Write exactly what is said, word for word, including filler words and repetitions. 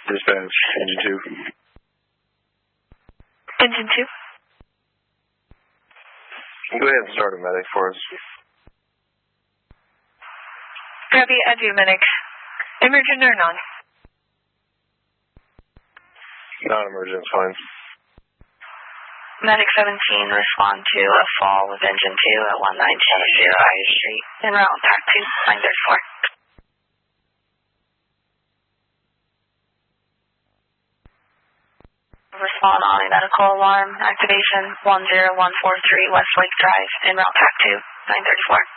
Dispatch, engine two. Engine two. Go ahead and start a medic for us. Copy, I do, medic. Emergent or non? Non-emergent, fine. Medic seventeen, respond to a fall with engine two at one nine two zero I Street, en route pack two, nine thirty-four. Respond on a medical alarm, activation one zero one four three Westlake Drive, en route pack two, nine thirty-four.